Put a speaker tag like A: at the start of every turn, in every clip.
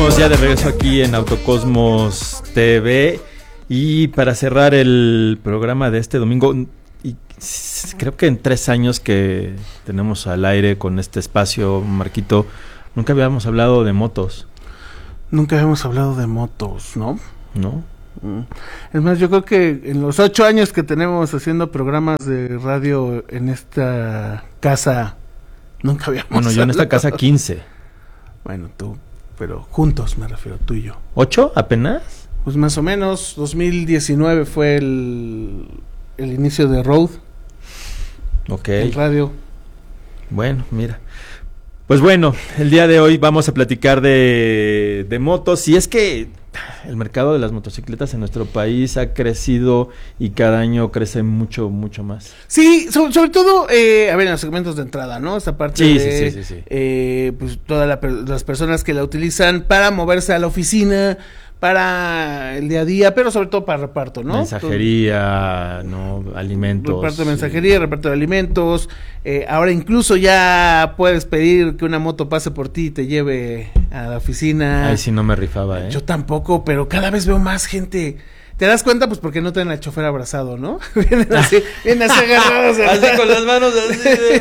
A: Estamos ya de regreso aquí en Autocosmos TV y para cerrar el programa de este domingo, y creo que en 3 años que tenemos al aire con este espacio, Marquito, nunca habíamos hablado de motos.
B: Nunca habíamos hablado de motos, ¿no?
A: ¿No?
B: Es más, yo creo que en los 8 años que tenemos haciendo programas de radio en esta casa, nunca habíamos
A: Bueno, yo en esta casa 15.
B: Bueno, tú, pero juntos me refiero, tú y yo.
A: ¿8 apenas?
B: Pues más o menos, 2019 fue el inicio de Road.
A: Ok.
B: En radio.
A: Bueno, mira. Pues bueno, el día de hoy vamos a platicar de motos. Y es que el mercado de las motocicletas en nuestro país ha crecido y cada año crece mucho, mucho más.
B: Sí, sobre todo, a ver, en los segmentos de entrada, ¿no? Esta parte
A: sí.
B: Pues todas las personas que la utilizan para moverse a la oficina, para el día a día, pero sobre todo para reparto, ¿no?
A: Mensajería, ¿no? Alimentos.
B: Reparto de mensajería, reparto de alimentos. Ahora incluso ya puedes pedir que una moto pase por ti y te lleve a la oficina.
A: Ay, sí, no me rifaba, ¿eh?
B: Yo tampoco, pero cada vez veo más gente. ¿Te das cuenta? Pues porque no traen al chofer abrazado, ¿no? vienen así agarrados.
A: Así con las manos así de...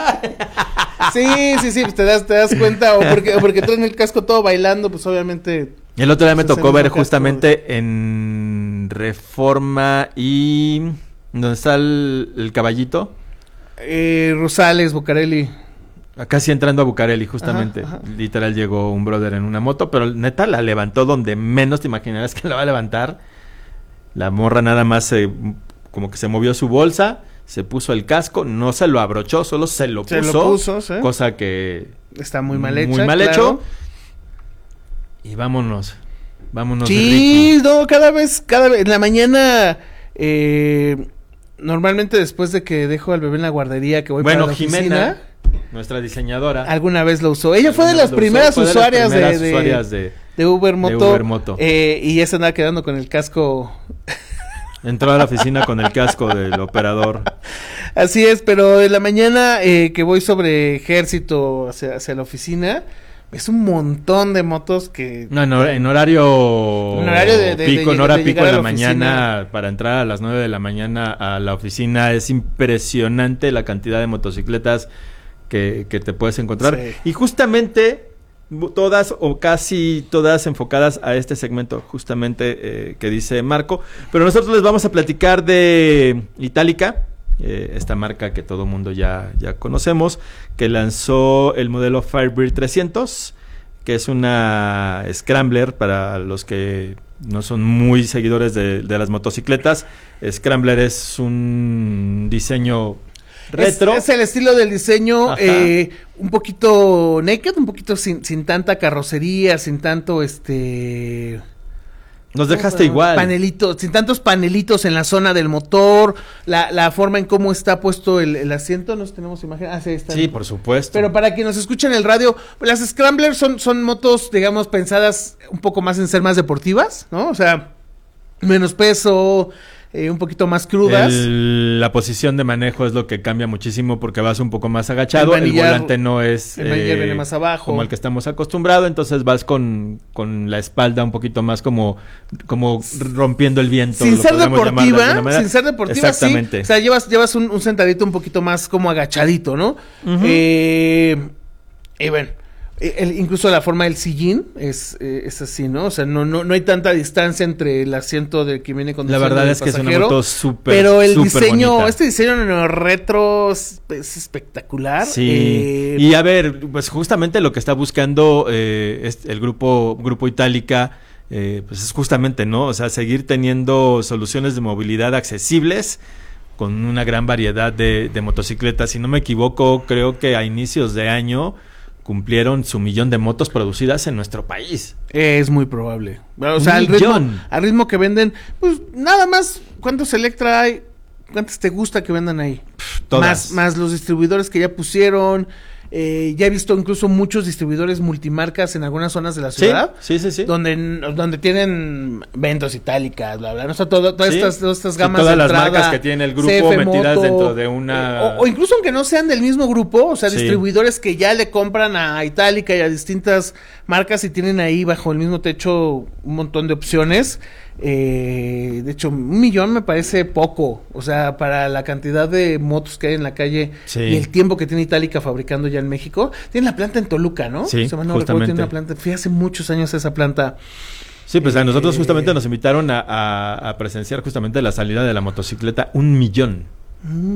B: Sí, pues te das cuenta, o porque traen el casco todo bailando, pues obviamente...
A: El otro día me tocó ver justamente en Reforma y... ¿dónde está el caballito?
B: Rosales, Bucareli.
A: Casi entrando a Bucareli, justamente.
B: Ajá.
A: Literal llegó un brother en una moto, pero neta la levantó donde menos te imaginarás que la va a levantar. La morra nada más como que se movió su bolsa, se puso el casco, no se lo abrochó, solo se lo puso. ¿Sí? Cosa que...
B: está muy mal hecha.
A: Muy mal hecho. Y vámonos.
B: Sí, no, cada vez, en la mañana, normalmente después de que dejo al bebé en la guardería, que voy para la oficina.
A: Jimena, nuestra diseñadora,
B: alguna vez lo usó. Ella fue de las primeras usuarias de Uber Moto. Y ya se andaba quedando con el casco.
A: Entró a la oficina con el casco del operador.
B: Así es, pero en la mañana que voy sobre Ejército hacia la oficina, es un montón de motos que...
A: No, en horario pico, en hora pico de la mañana, para entrar a las 9 de la mañana a la oficina, es impresionante la cantidad de motocicletas que te puedes encontrar. Sí. Y justamente todas o casi todas enfocadas a este segmento justamente que dice Marco. Pero nosotros les vamos a platicar de Itálica. Esta marca que todo mundo ya conocemos, que lanzó el modelo Firebird 300, que es una Scrambler para los que no son muy seguidores de las motocicletas. Scrambler es un diseño retro.
B: Es el estilo del diseño, un poquito naked, un poquito sin tanta carrocería, sin tanto
A: Nos dejaste igual.
B: Panelitos, sin tantos panelitos en la zona del motor, la forma en cómo está puesto el asiento, ¿nos tenemos imagen? Sí, está.
A: Sí, por supuesto.
B: Pero para quien nos escucha en el radio, las Scramblers son motos, digamos, pensadas un poco más en ser más deportivas, ¿no? O sea, menos peso, un poquito más crudas.
A: La posición de manejo es lo que cambia muchísimo porque vas un poco más agachado, el volante no es
B: el manillar viene más abajo,
A: como el que estamos acostumbrados, entonces vas con la espalda un poquito más como rompiendo el viento.
B: Sin ser deportiva,
A: exactamente.
B: Sí. O sea, llevas un sentadito un poquito más como agachadito, ¿no?
A: Uh-huh.
B: Y bueno, incluso la forma del sillín es así, ¿no? O sea, no hay tanta distancia entre el asiento del que viene con
A: la verdad es que es una moto súper,
B: pero el diseño,
A: bonita.
B: Este diseño retro es espectacular.
A: Sí. Y a ver, pues justamente lo que está buscando el grupo Itálica, pues es justamente, ¿no? O sea, seguir teniendo soluciones de movilidad accesibles con una gran variedad de motocicletas. Si no me equivoco, creo que a inicios de año cumplieron su 1,000,000 de motos producidas en nuestro país.
B: Es muy probable. O sea, al ritmo que venden, pues nada más, ¿cuántos Electra hay? ¿Cuántas te gusta que vendan ahí?
A: Todas.
B: Más los distribuidores que ya pusieron. Ya he visto incluso muchos distribuidores multimarcas en algunas zonas de la ciudad.
A: Sí.
B: Donde tienen Ventos, Itálicas, bla, bla. No está todas estas gamas
A: todas
B: de
A: las
B: entrada,
A: marcas que tiene el grupo
B: CF
A: metidas
B: Moto,
A: dentro de una...
B: o incluso aunque no sean del mismo grupo, o sea, distribuidores que ya le compran a Itálica y a distintas marcas y tienen ahí bajo el mismo techo un montón de opciones. De hecho, 1 millón me parece poco, o sea, para la cantidad de motos que hay en la calle y el tiempo que tiene Itálica fabricando ya en México. Tiene la planta en Toluca, ¿no?
A: Sí,
B: justamente. Tiene una planta, fui hace muchos años a esa planta.
A: Sí, pues a nosotros justamente nos invitaron a presenciar justamente la salida de la motocicleta 1 millón.